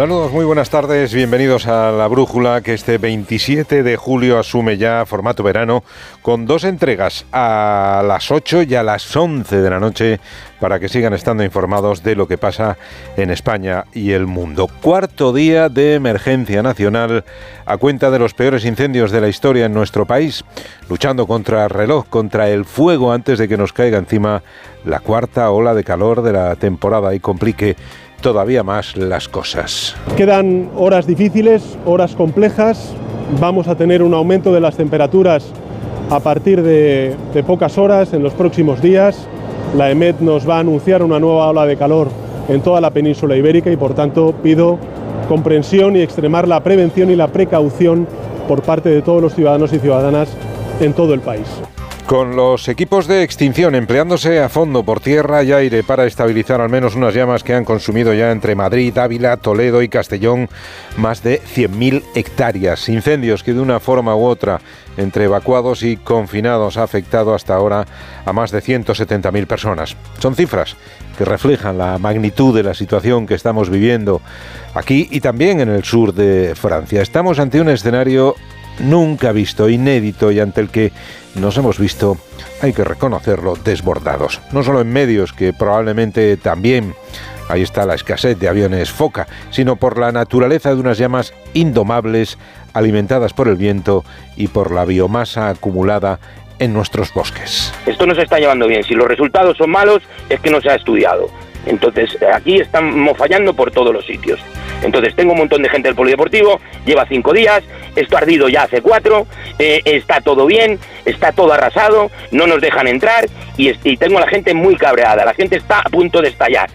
Saludos, muy buenas tardes, bienvenidos a La Brújula, que este 27 de julio asume ya formato verano con 2 entregas, a las 8 y a las 11 de la noche, para que sigan estando informados de lo que pasa en España y el mundo. 4º día de emergencia nacional a cuenta de los peores incendios de la historia en nuestro país, luchando contra el reloj, contra el fuego antes de que nos caiga encima la 4ª ola de calor de la temporada y complique todavía más las cosas. Quedan horas difíciles, horas complejas. Vamos a tener un aumento de las temperaturas a partir de pocas horas en los próximos días. La EMET nos va a anunciar una nueva ola de calor en toda la península ibérica y por tanto pido comprensión y extremar la prevención y la precaución por parte de todos los ciudadanos y ciudadanas en todo el país. Con los equipos de extinción empleándose a fondo por tierra y aire para estabilizar al menos unas llamas que han consumido ya entre Madrid, Ávila, Toledo y Castellón más de 100.000 hectáreas. Incendios que de una forma u otra, entre evacuados y confinados, ha afectado hasta ahora a más de 170.000 personas. Son cifras que reflejan la magnitud de la situación que estamos viviendo aquí y también en el sur de Francia. Estamos ante un escenario nunca visto, inédito, y ante el que nos hemos visto, hay que reconocerlo, desbordados. No solo en medios, que probablemente también, ahí está la escasez de aviones Foca, sino por la naturaleza de unas llamas indomables, alimentadas por el viento y por la biomasa acumulada en nuestros bosques. Esto no se está llevando bien. Si los resultados son malos, es que no se ha estudiado. Entonces, aquí estamos fallando por todos los sitios. Entonces, tengo un montón de gente del polideportivo, lleva 5 días, esto ha ardido ya hace 4, está todo bien, está todo arrasado, no nos dejan entrar y tengo a la gente muy cabreada, la gente está a punto de estallar.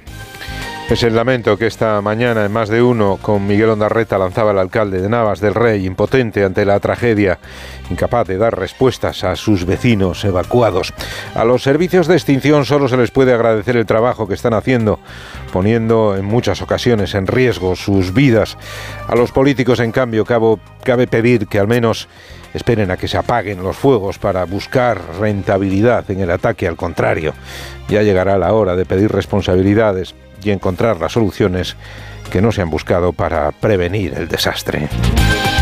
Es el lamento que esta mañana en Más de Uno con Miguel Ondarreta lanzaba el alcalde de Navas del Rey, impotente ante la tragedia, incapaz de dar respuestas a sus vecinos evacuados. A los servicios de extinción solo se les puede agradecer el trabajo que están haciendo, poniendo en muchas ocasiones en riesgo sus vidas. A los políticos, en cambio, cabe pedir que al menos esperen a que se apaguen los fuegos para buscar rentabilidad en el ataque al contrario. Ya llegará la hora de pedir responsabilidades y encontrar las soluciones que no se han buscado para prevenir el desastre.